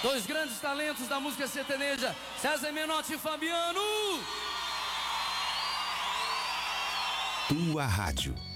Dois grandes talentos da música sertaneja, César Menotti e Fabiano. Tua rádio.